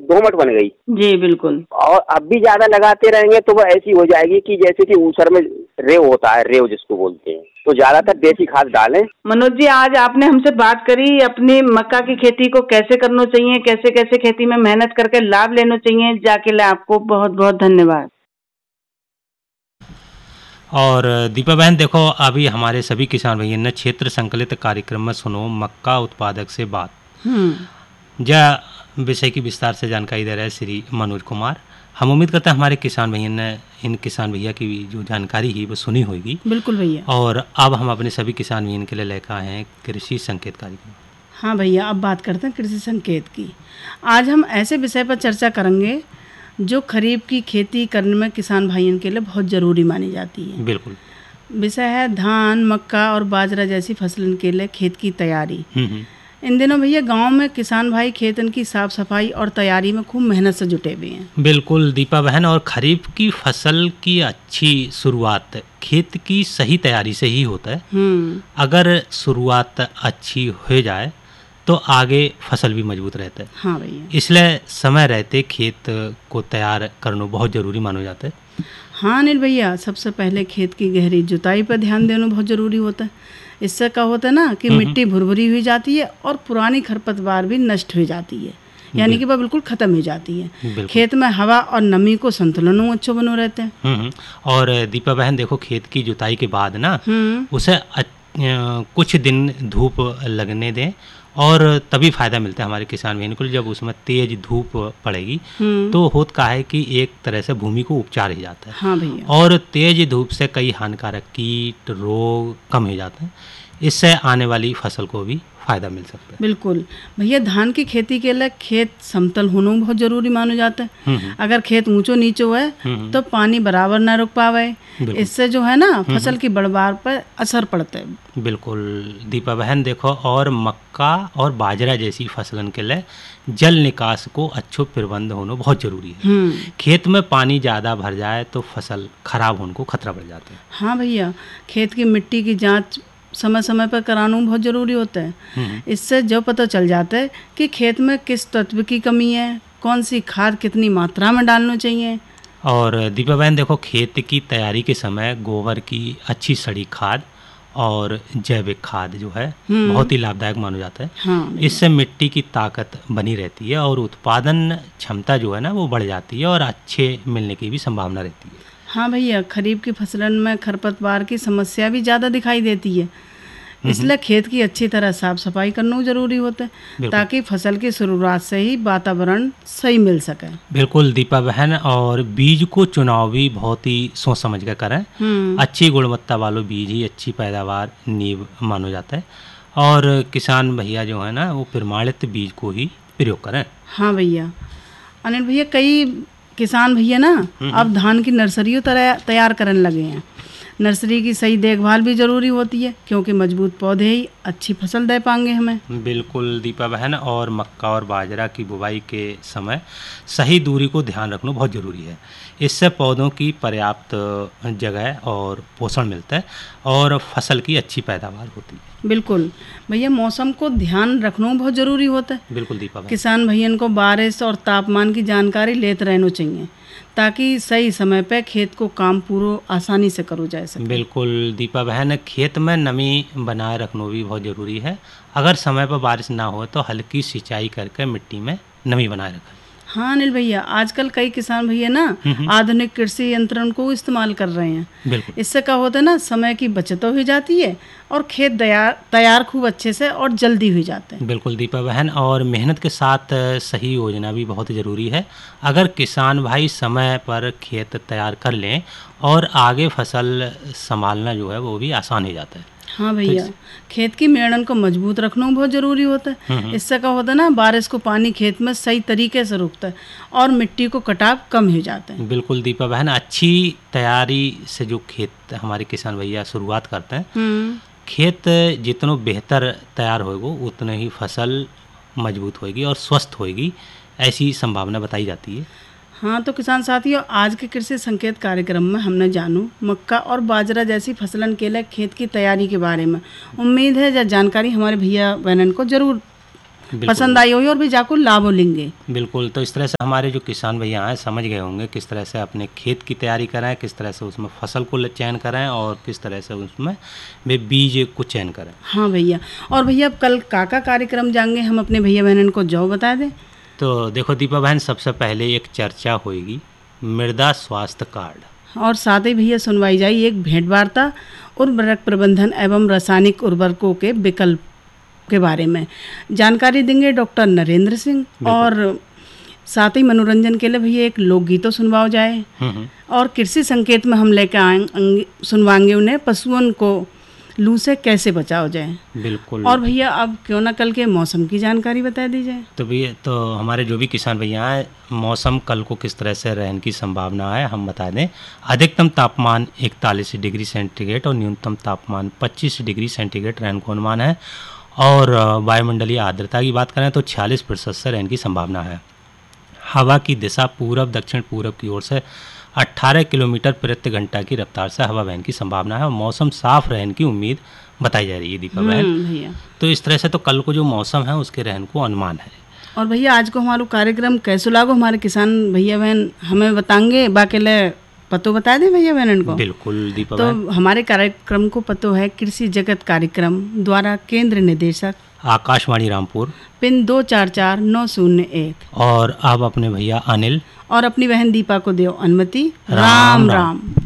दोमट बन गई। जी बिल्कुल। और अब भी ज्यादा लगाते रहेंगे तो वो ऐसी हो जाएगी कि जैसे कि ऊसर में रेव होता है, रेव जिसको बोलते हैं। तो ज्यादातर देसी खाद डालें। मनोज जी, आज आपने हमसे बात करी अपनी मक्का की खेती को कैसे करना चाहिए, कैसे कैसे खेती में मेहनत करके लाभ लेना चाहिए, जाके आपको बहुत बहुत धन्यवाद। और दीपा बहन देखो, अभी हमारे सभी किसान भैया ने क्षेत्र संकलित कार्यक्रम में सुनो मक्का उत्पादक से बात, यह विषय की विस्तार से जानकारी दे रहे हैं श्री मनोज कुमार। हम उम्मीद करते हैं हमारे किसान भैया ने इन किसान भैया की जो जानकारी है वो सुनी होगी। बिल्कुल भैया। और अब हम अपने सभी किसान भैया के लिए लेकर आए हैं कृषि संकेत कार्यक्रम। हाँ भैया, अब बात करते हैं कृषि संकेत की। आज हम ऐसे विषय पर चर्चा करेंगे जो खरीफ की खेती करने में किसान भाइयों के लिए बहुत ज़रूरी मानी जाती है। बिल्कुल। विषय है धान, मक्का और बाजरा जैसी फसलों के लिए खेत की तैयारी। इन दिनों भैया गांव में किसान भाई खेतन की साफ सफाई और तैयारी में खूब मेहनत से जुटे हुए हैं। बिल्कुल दीपा बहन, और खरीफ की फसल की अच्छी शुरुआत खेत की सही तैयारी से ही होता है। अगर शुरुआत अच्छी हो जाए तो आगे फसल भी मजबूत रहता है। हाँ भैया। इसलिए समय रहते खेत को तैयार करना बहुत ज़रूरी माना जाता है। हाँ अनिल भैया, सबसे पहले खेत की गहरी जुताई पर ध्यान देना बहुत ज़रूरी होता है। इससे क्या होता है ना कि मिट्टी भुरभुरी हुई जाती है और पुरानी खरपतवार भी नष्ट हो जाती है, यानी कि वह बिल्कुल ख़त्म हो जाती है। खेत में हवा और नमी को संतुलन अच्छा बनो रहते हैं। और दीपा बहन देखो, खेत की जुताई के बाद ना उसे कुछ दिन धूप लगने दें और तभी फायदा मिलता है हमारे किसान भाइयों को। जब उसमें तेज धूप पड़ेगी तो होता का है कि एक तरह से भूमि को उपचार हो जाता है। हाँ भैया। और तेज धूप से कई हानिकारक कीट रोग कम हो जाते हैं। इससे आने वाली फसल को भी फायदा मिल सकता है। बिल्कुल भैया, धान की खेती के लिए खेत समतल होना बहुत जरूरी माना जाता है। अगर खेत ऊंचो नीचो है तो पानी बराबर ना रुक पावे, इससे जो है ना फसल की बढ़वार पर असर पड़ता है। बिल्कुल दीपा बहन देखो, और मक्का और बाजरा जैसी फसलन के लिए जल निकास को अच्छो प्रबंध होना बहुत जरूरी है। खेत में पानी ज़्यादा भर जाए तो फसल खराब होने को खतरा बढ़ जाता है। हाँ भैया, खेत की मिट्टी की जाँच समय समय पर कराना बहुत ज़रूरी होता है। इससे जो पता चल जाता है कि खेत में किस तत्व की कमी है, कौन सी खाद कितनी मात्रा में डालना चाहिए। और दीपा बहन देखो, खेत की तैयारी के समय गोबर की अच्छी सड़ी खाद और जैविक खाद जो है बहुत ही लाभदायक माना जाता है। हाँ, इससे मिट्टी की ताकत बनी रहती है और उत्पादन क्षमता जो है ना वो बढ़ जाती है और अच्छे मिलने की भी संभावना रहती है। हाँ भैया, खरीफ की फसलन में खरपतवार की समस्या भी ज़्यादा दिखाई देती है। इसलिए खेत की अच्छी तरह साफ सफाई करना जरूरी होता है ताकि फसल की शुरुआत से ही वातावरण सही मिल सके। बिल्कुल दीपा बहन, और बीज को चुनाव भी बहुत ही सोच समझ कर करें। अच्छी गुणवत्ता वालों बीज ही अच्छी पैदावार नींव माना जाता है। और किसान भैया जो है ना वो प्रमाणित बीज को ही प्रयोग करें। हाँ भैया। अनिल भैया, कई किसान भैया ना अब धान की नर्सरियों तैयार करने लगे हैं। नर्सरी की सही देखभाल भी जरूरी होती है क्योंकि मजबूत पौधे ही अच्छी फसल दे पाएंगे हमें। बिल्कुल दीपा बहन, और मक्का और बाजरा की बुवाई के समय सही दूरी को ध्यान रखना बहुत ज़रूरी है। इससे पौधों की पर्याप्त जगह और पोषण मिलता है और फसल की अच्छी पैदावार होती है। बिल्कुल भैया, मौसम को ध्यान रखना बहुत ज़रूरी होता है। बिल्कुल दीपा बहन, किसान भैया को बारिश और तापमान की जानकारी लेते रहना चाहिए ताकि सही समय पे खेत को काम पूरा आसानी से करो जा सके। बिल्कुल दीपा बहन, खेत में नमी बनाए रखना भी बहुत ज़रूरी है। अगर समय पर बारिश ना हो तो हल्की सिंचाई करके मिट्टी में नमी बनाए रखें। हाँ अनिल भैया, आजकल कई किसान भैया ना आधुनिक कृषि यंत्रण को इस्तेमाल कर रहे हैं। इससे क्या होता है ना, समय की बचत हो जाती है और खेत तैयार खूब अच्छे से और जल्दी हो जाते हैं। बिल्कुल दीपा बहन, और मेहनत के साथ सही योजना भी बहुत ज़रूरी है। अगर किसान भाई समय पर खेत तैयार कर लें और आगे फसल संभालना जो है वो भी आसान हो जाता है। हाँ भैया, खेत की मेड़न को मजबूत रखना बहुत ज़रूरी होता है। इससे क्या होता है ना, बारिश को पानी खेत में सही तरीके से रुकता है और मिट्टी को कटाव कम हो जाता है। बिल्कुल दीपा बहन, अच्छी तैयारी से जो खेत हमारे किसान भैया शुरुआत करते हैं, खेत जितना बेहतर तैयार होगा उतना ही फसल मजबूत होगी और स्वस्थ होगी, ऐसी संभावना बताई जाती है। हाँ तो किसान साथियों, आज के कृषि संकेत कार्यक्रम में हमने जानू मक्का और बाजरा जैसी फसलन के लिए खेत की तैयारी के बारे में। उम्मीद है यह जानकारी हमारे भैया बहनन को जरूर पसंद आई होगी और भी जाको लाभ लेंगे। बिल्कुल। तो इस तरह से हमारे जो किसान भैया हैं समझ गए होंगे किस तरह से अपने खेत की तैयारी कराएं, किस तरह से उसमें फसल को चयन कराएं और किस तरह से उसमें वे बीज को चयन करें। हाँ भैया। और भैया अब कल काका कार्यक्रम जाएंगे हम अपने भैया बहनन को जो बता दें। तो देखो दीपा बहन, सबसे पहले एक चर्चा होगी मृदा स्वास्थ्य कार्ड, और साथ ही भैया सुनवाई जाए एक भेंट वार्ता उर्वरक प्रबंधन एवं रासायनिक उर्वरकों के विकल्प के बारे में जानकारी देंगे डॉक्टर नरेंद्र सिंह। और साथ ही मनोरंजन के लिए भैया एक लोकगीतों सुनवाओ जाए और कृषि संकेत में हम लेकर आएंगे सुनवाएंगे उन्हें पशुओं को लू से कैसे बचाओ जाए। बिल्कुल। और भैया अब क्यों ना कल के मौसम की जानकारी बता दी जाए। तो भैया तो हमारे जो भी किसान भैया हैं मौसम कल को किस तरह से रहने की संभावना है हम बता दें। अधिकतम तापमान 41 डिग्री सेंटीग्रेड और न्यूनतम तापमान 25 डिग्री सेंटीग्रेड रहने का अनुमान है। और वायुमंडलीय आर्द्रता की बात करें तो 46% से रहने की संभावना है। हवा की दिशा पूरब दक्षिण पूरब की ओर से 18 किलोमीटर प्रति घंटा की रफ्तार से हवा बहने की संभावना है और मौसम साफ रहने की उम्मीद बताई जा रही है दीपा बहन। भैया तो इस तरह से तो कल को जो मौसम है उसके रहने को अनुमान है। और भैया आज को हमारा कार्यक्रम कैसे लागो हमारे किसान भैया बहन हमें बताएंगे बाकी ले पतो बता दे भैया बहन को। बिल्कुल दीपा तो बहन। हमारे कार्यक्रम को पतो है कृषि जगत कार्यक्रम द्वारा केंद्र निदेशक आकाशवाणी रामपुर पिन 244901। और आप अपने भैया अनिल और अपनी बहन दीपा को दो अनुमति। राम राम।